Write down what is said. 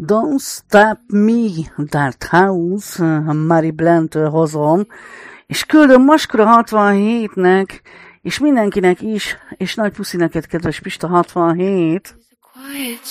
Don't Stop Me, That House, Mary Blant-től hozom, és küldöm Maskora 67-nek, és mindenkinek is, és nagy puszi neked, kedves Pista 67. Quiet